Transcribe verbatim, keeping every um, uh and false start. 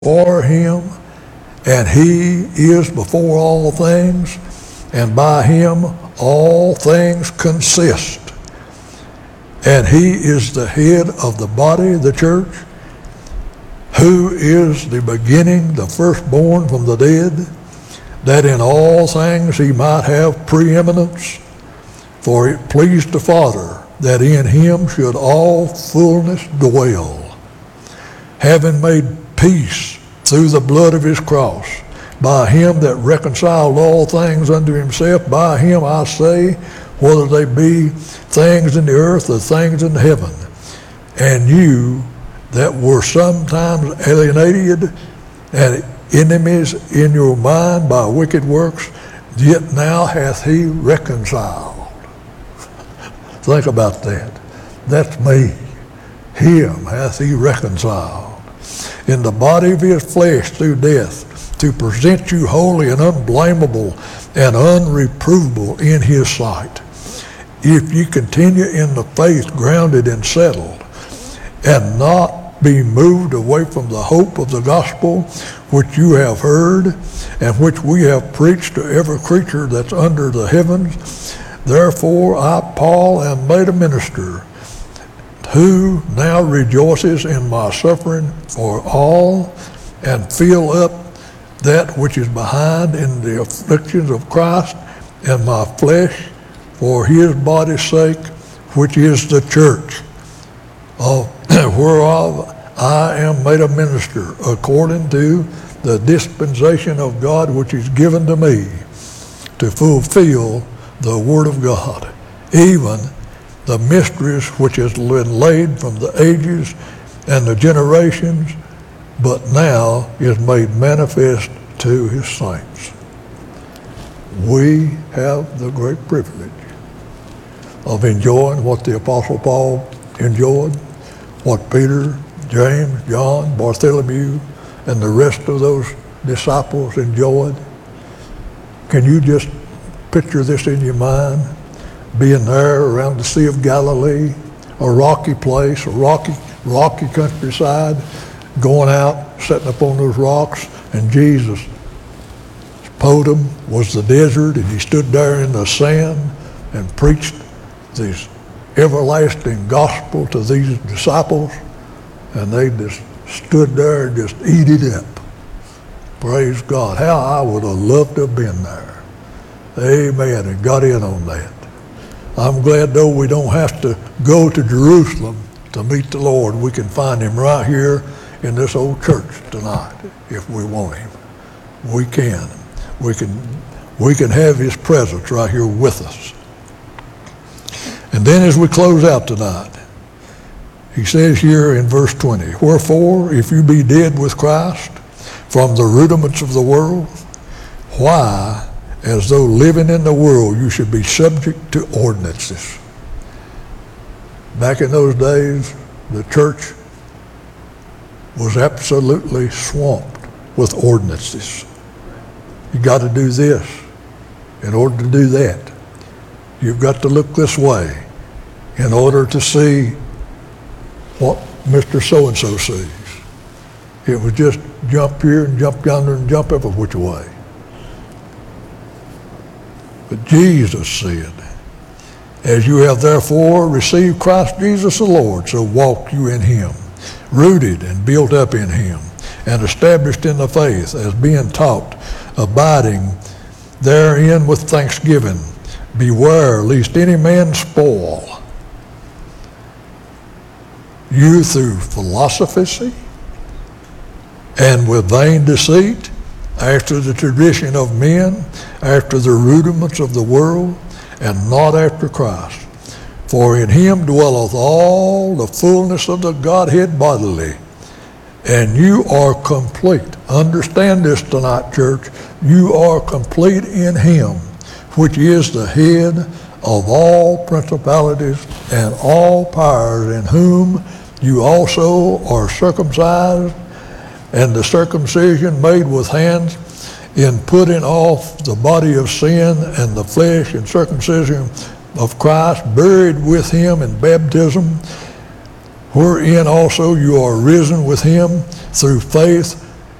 for him, and he is before all things, and by him all things consist. And he is the head of the body, the church, who is the beginning, the firstborn from the dead, that in all things he might have preeminence. For it pleased the Father that in him should all fullness dwell, having made peace through the blood of his cross, by him that reconciled all things unto himself. By him, I say, whether they be things in the earth or things in heaven. And you that were sometimes alienated and enemies in your mind by wicked works, yet now hath he reconciled. Think about that. That's me. Him hath he reconciled in the body of his flesh through death, to present you holy and unblameable and unreprovable in his sight. If you continue in the faith, grounded and settled, and not be moved away from the hope of the gospel which you have heard, and which we have preached to every creature that's under the heavens. Therefore I, Paul, am made a minister, who now rejoices in my suffering for all, and fill up that which is behind in the afflictions of Christ, and my flesh for his body's sake, which is the church, of whereof I am made a minister, according to the dispensation of God which is given to me, to fulfill the word of God, even the mysteries which has been laid from the ages and the generations, but now is made manifest to his saints. We have the great privilege of enjoying what the Apostle Paul enjoyed, what Peter, James, John, Bartholomew, and the rest of those disciples enjoyed. Can you just picture this in your mind? Being there around the Sea of Galilee, a rocky place, a rocky, rocky countryside, going out, sitting up on those rocks, and Jesus' podium was the desert, and he stood there in the sand and preached this everlasting gospel to these disciples, and they just stood there and just eat it up. Praise God. How I would have loved to have been there. Amen. And got in on that. I'm glad, though, we don't have to go to Jerusalem to meet the Lord. We can find him right here in this old church tonight if we want him. We can. We can, we can have his presence right here with us. And then as we close out tonight, he says here in verse twenty, wherefore, if you be dead with Christ from the rudiments of the world, why, as though living in the world, you should be subject to ordinances? Back in those days, the church was absolutely swamped with ordinances. You got to do this in order to do that. You've got to look this way in order to see what Mister So-and-so sees. It was just jump here and jump yonder and jump every which way. But Jesus said, as you have therefore received Christ Jesus the Lord, so walk you in him, rooted and built up in him, and established in the faith, as being taught, abiding therein with thanksgiving. Beware lest any man spoil you through philosophy and with vain deceit, after the tradition of men, after the rudiments of the world, and not after Christ. For in him dwelleth all the fullness of the Godhead bodily, and you are complete. Understand this tonight, church. You are complete in him, which is the head of all principalities and all powers, in whom you also are circumcised, and the circumcision made with hands, in putting off the body of sin and the flesh, and circumcision of Christ, buried with him in baptism, wherein also you are risen with him through faith